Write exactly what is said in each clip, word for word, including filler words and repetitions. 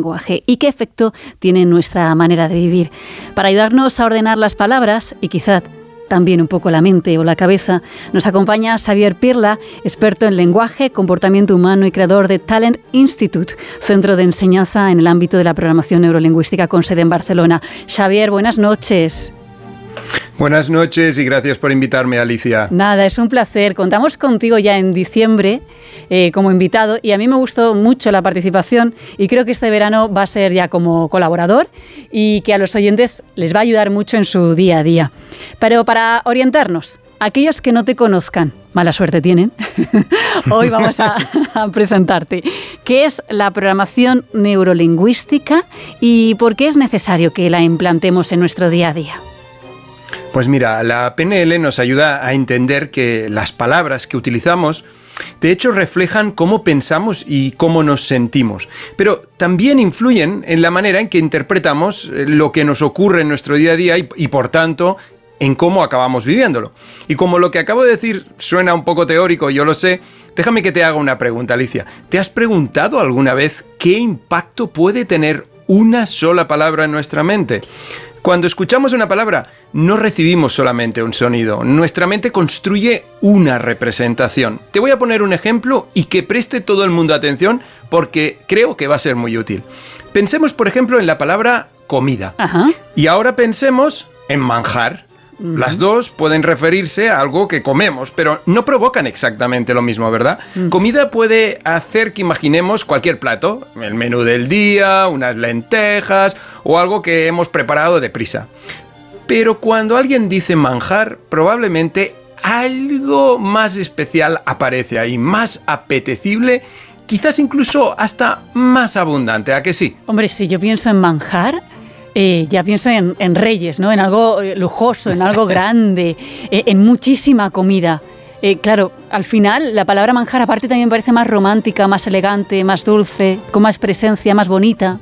lenguaje y qué efecto tiene en nuestra manera de vivir. Para ayudarnos a ordenar las palabras y quizá también un poco la mente o la cabeza, nos acompaña Xavier Pirla, experto en lenguaje, comportamiento humano y creador de Talent Institute, centro de enseñanza en el ámbito de la programación neurolingüística con sede en Barcelona. Xavier, buenas noches. Buenas noches y gracias por invitarme, Alicia. Nada, es un placer. Contamos contigo ya en diciembre eh, como invitado y a mí me gustó mucho la participación y creo que este verano va a ser ya como colaborador y que a los oyentes les va a ayudar mucho en su día a día. Pero para orientarnos, aquellos que no te conozcan, mala suerte tienen, hoy vamos a, a presentarte. ¿Qué es la programación neurolingüística y por qué es necesario que la implantemos en nuestro día a día? Pues mira, la P N L nos ayuda a entender que las palabras que utilizamos de hecho reflejan cómo pensamos y cómo nos sentimos, pero también influyen en la manera en que interpretamos lo que nos ocurre en nuestro día a día y, y por tanto en cómo acabamos viviéndolo. Y como lo que acabo de decir suena un poco teórico, yo lo sé, déjame que te haga una pregunta, Alicia. ¿Te has preguntado alguna vez qué impacto puede tener una sola palabra en nuestra mente? Cuando escuchamos una palabra, no recibimos solamente un sonido. Nuestra mente construye una representación. Te voy a poner un ejemplo y que preste todo el mundo atención porque creo que va a ser muy útil. Pensemos, por ejemplo, en la palabra comida. Ajá. Y ahora pensemos en manjar. Uh-huh. Las dos pueden referirse a algo que comemos, pero no provocan exactamente lo mismo, ¿verdad? Uh-huh. Comida puede hacer que imaginemos cualquier plato, el menú del día, unas lentejas o algo que hemos preparado deprisa. Pero cuando alguien dice manjar, probablemente algo más especial aparece ahí, más apetecible, quizás incluso hasta más abundante, ¿a que sí? Hombre, si yo pienso en manjar, Eh, ya pienso en, en reyes, ¿no? En algo lujoso, en algo grande, eh, en muchísima comida. Eh, claro, al final la palabra manjar aparte también parece más romántica, más elegante, más dulce, con más presencia, más bonita.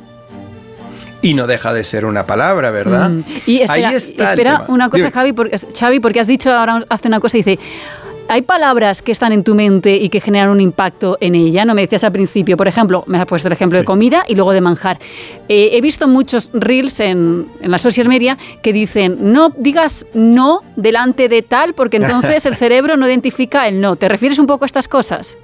Y no deja de ser una palabra, ¿verdad? Mm. Y espera, Ahí está espera el tema. una cosa, Javi, porque, Xavi, porque has dicho ahora hace una cosa y dice... ¿Hay palabras que están en tu mente y que generan un impacto en ella? No me decías al principio, por ejemplo, me has puesto el ejemplo sí. de comida y luego de manjar. Eh, he visto muchos reels en, en la social media que dicen, no digas no delante de tal porque entonces el cerebro no identifica el no. ¿Te refieres un poco a estas cosas?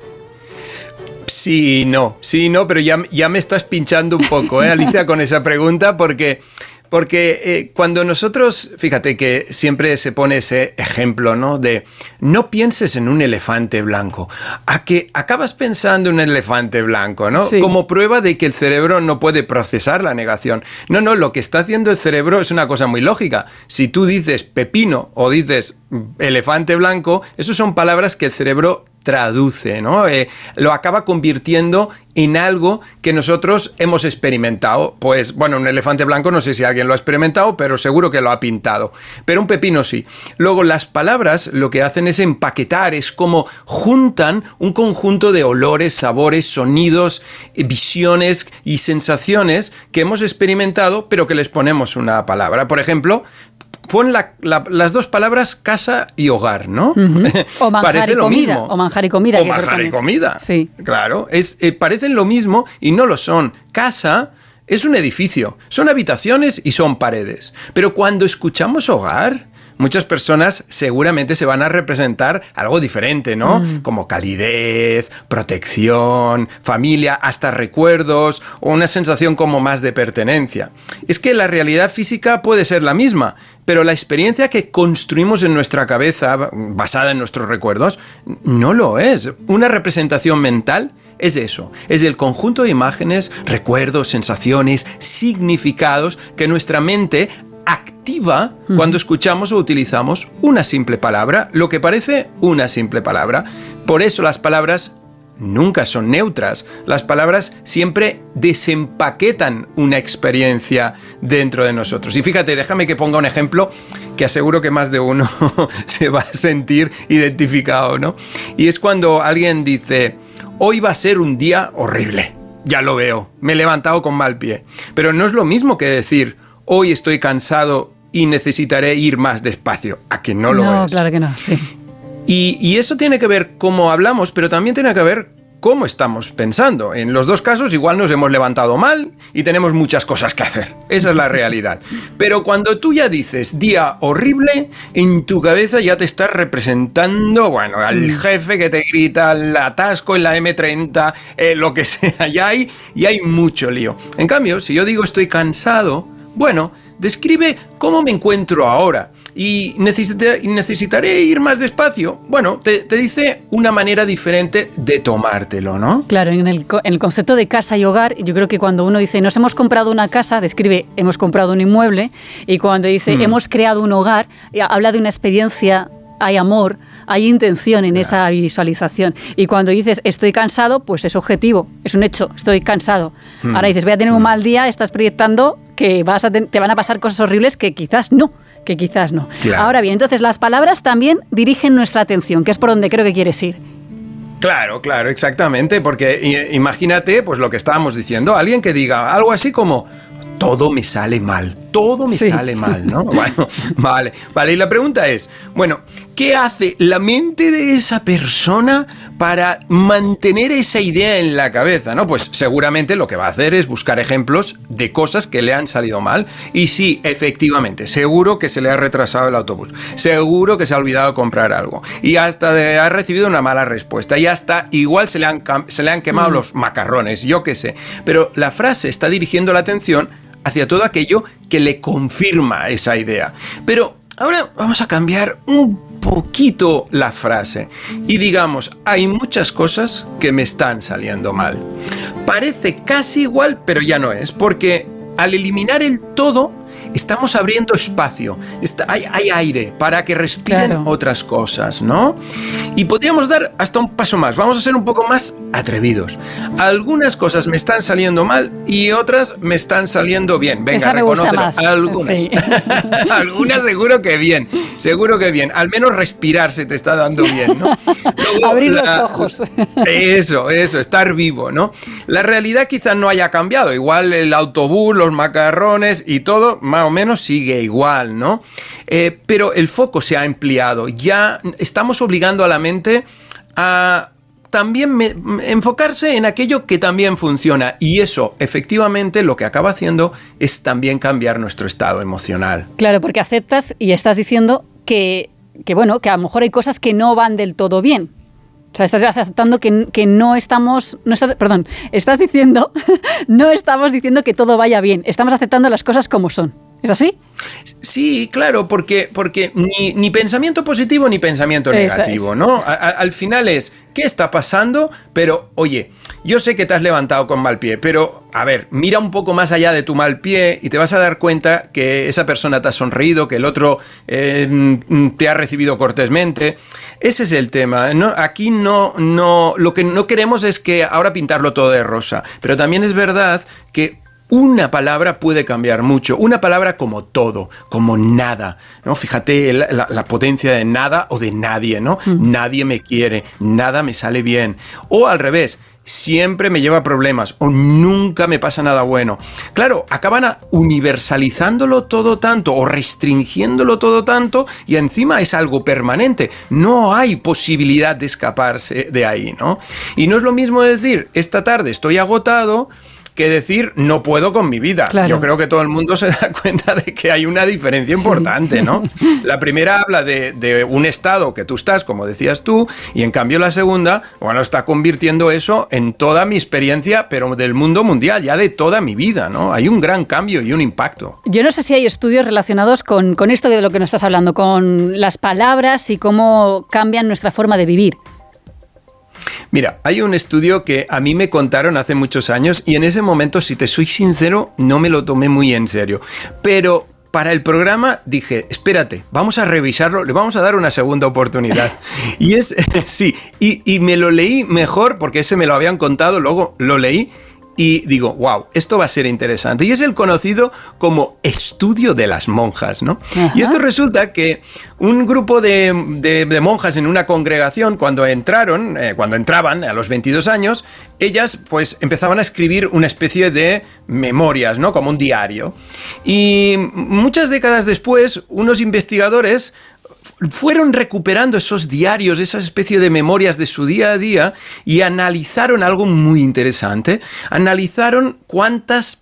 Sí, no, sí, no, pero ya, ya me estás pinchando un poco, ¿eh, Alicia, con esa pregunta porque... Porque eh, cuando nosotros, fíjate que siempre se pone ese ejemplo, ¿no? De no pienses en un elefante blanco, a que acabas pensando en un elefante blanco, ¿no? Sí. Como prueba de que el cerebro no puede procesar la negación. No, no, lo que está haciendo el cerebro es una cosa muy lógica. Si tú dices pepino o dices elefante blanco, eso son palabras que el cerebro traduce, ¿no? Eh, lo acaba convirtiendo en algo que nosotros hemos experimentado. Pues, bueno, un elefante blanco no sé si alguien lo ha experimentado, pero seguro que lo ha pintado. Pero un pepino sí. Luego, las palabras lo que hacen es empaquetar, es como juntan un conjunto de olores, sabores, sonidos, visiones y sensaciones que hemos experimentado, pero que les ponemos una palabra. Por ejemplo, pon la, la, las dos palabras casa y hogar, ¿no? Uh-huh. O manjar parece y lo comida. mismo. O manjar y comida. O manjar y comida. Sí. Claro, es, eh, parecen lo mismo y no lo son. Casa es un edificio, son habitaciones y son paredes. Pero cuando escuchamos hogar, muchas personas seguramente se van a representar algo diferente, ¿no? Mm. Como calidez, protección, familia, hasta recuerdos o una sensación como más de pertenencia. Es que la realidad física puede ser la misma, pero la experiencia que construimos en nuestra cabeza, basada en nuestros recuerdos, no lo es. Una representación mental es eso, es el conjunto de imágenes, recuerdos, sensaciones, significados que nuestra mente activa uh-huh. cuando escuchamos o utilizamos una simple palabra, lo que parece una simple palabra. Por eso las palabras nunca son neutras. Las palabras siempre desempaquetan una experiencia dentro de nosotros. Y fíjate, déjame que ponga un ejemplo que aseguro que más de uno se va a sentir identificado, ¿no? Y es cuando alguien dice, hoy va a ser un día horrible. Ya lo veo, me he levantado con mal pie. Pero no es lo mismo que decir, hoy estoy cansado y necesitaré ir más despacio. ¿A que no lo no, es? Claro que no, sí. Y, y eso tiene que ver cómo hablamos, pero también tiene que ver cómo estamos pensando. En los dos casos igual nos hemos levantado mal y tenemos muchas cosas que hacer. Esa es la realidad. Pero cuando tú ya dices día horrible, en tu cabeza ya te estás representando, bueno, al jefe que te grita, el atasco en la eme treinta, eh, lo que sea, ya hay, ya hay mucho lío. En cambio, si yo digo estoy cansado, bueno, describe cómo me encuentro ahora y necesita, necesitaré ir más despacio. Bueno, te, te dice una manera diferente de tomártelo, ¿no? Claro, en el, en el concepto de casa y hogar, yo creo que cuando uno dice nos hemos comprado una casa, describe hemos comprado un inmueble, y cuando dice mm. hemos creado un hogar, habla de una experiencia, hay amor, hay intención en esa visualización. Y cuando dices estoy cansado, pues es objetivo, es un hecho, estoy cansado. Hmm. Ahora dices voy a tener un mal día, estás proyectando que vas a te, te van a pasar cosas horribles que quizás no, que quizás no. Claro. Ahora bien, entonces las palabras también dirigen nuestra atención, que es por donde creo que quieres ir. Claro, claro, exactamente, porque imagínate pues lo que estábamos diciendo, alguien que diga algo así como todo me sale mal, todo me sí. sale mal, ¿no? Bueno, vale, vale. Y la pregunta es, bueno, ¿qué hace la mente de esa persona para mantener esa idea en la cabeza, ¿no? Pues seguramente lo que va a hacer es buscar ejemplos de cosas que le han salido mal. Y sí, efectivamente, seguro que se le ha retrasado el autobús, seguro que se ha olvidado comprar algo y hasta de, ha recibido una mala respuesta y hasta igual se le han, se le han quemado mm. los macarrones, yo qué sé. Pero la frase está dirigiendo la atención hacia todo aquello que le confirma esa idea. Pero ahora vamos a cambiar un poquito la frase y digamos, hay muchas cosas que me están saliendo mal. Parece casi igual, pero ya no es, porque al eliminar el todo, estamos abriendo espacio, está, hay, hay aire para que respiren claro. otras cosas, ¿no? Y podríamos dar hasta un paso más, vamos a ser un poco más atrevidos. Algunas cosas me están saliendo mal y otras me están saliendo bien. Venga, reconócelo. Algunas. Sí. Algunas seguro que bien, seguro que bien. Al menos respirar se te está dando bien, ¿no? Luego, abrir la, los ojos. Eso, eso, estar vivo, ¿no? La realidad quizás no haya cambiado, igual el autobús, los macarrones y todo, más o menos sigue igual, ¿no? Eh, pero el foco se ha ampliado, ya estamos obligando a la mente a también me, enfocarse en aquello que también funciona y eso efectivamente lo que acaba haciendo es también cambiar nuestro estado emocional. Claro, porque aceptas y estás diciendo que, que bueno, que a lo mejor hay cosas que no van del todo bien. O sea, estás aceptando que, que no estamos, no estás, perdón, estás diciendo, no estamos diciendo que todo vaya bien, estamos aceptando las cosas como son. ¿Es así? Sí, claro, porque, porque ni, ni pensamiento positivo ni pensamiento negativo, es. ¿no? A, a, al final es, ¿qué está pasando? Pero, oye, yo sé que te has levantado con mal pie, pero, a ver, mira un poco más allá de tu mal pie y te vas a dar cuenta que esa persona te ha sonreído, que el otro eh, te ha recibido cortésmente. Ese es el tema, ¿no? Aquí no, no, lo que no queremos es que ahora pintarlo todo de rosa, pero también es verdad que una palabra puede cambiar mucho, una palabra como todo, como nada, ¿no? Fíjate la, la, la potencia de nada o de nadie, ¿no? Mm. Nadie me quiere, nada me sale bien. O al revés, siempre me lleva problemas o nunca me pasa nada bueno. Claro, acaban universalizándolo todo tanto o restringiéndolo todo tanto y encima es algo permanente. No hay posibilidad de escaparse de ahí, ¿no? Y no es lo mismo decir, esta tarde estoy agotado, que decir no puedo con mi vida. Claro. Yo creo que todo el mundo se da cuenta de que hay una diferencia importante, ¿no? La primera habla de, de un estado que tú estás, como decías tú, y en cambio la segunda, bueno, está convirtiendo eso en toda mi experiencia, pero del mundo mundial, ya de toda mi vida, ¿no? Hay un gran cambio y un impacto. Yo no sé si hay estudios relacionados con, con esto de lo que nos estás hablando, con las palabras y cómo cambian nuestra forma de vivir. Mira, hay un estudio que a mí me contaron hace muchos años y en ese momento, si te soy sincero, no me lo tomé muy en serio. Pero para el programa dije, espérate, vamos a revisarlo, le vamos a dar una segunda oportunidad. Y es, sí, y, y me lo leí mejor porque ese me lo habían contado, luego lo leí. Y digo, wow, esto va a ser interesante. Y es el conocido como estudio de las monjas, ¿no? Ajá. Y esto resulta que un grupo de, de, de monjas en una congregación, cuando entraron, eh, cuando entraban a los veintidós años, ellas pues empezaban a escribir una especie de memorias, ¿no? Como un diario. Y muchas décadas después, unos investigadores fueron recuperando esos diarios, esa especie de memorias de su día a día y analizaron algo muy interesante. Analizaron cuántas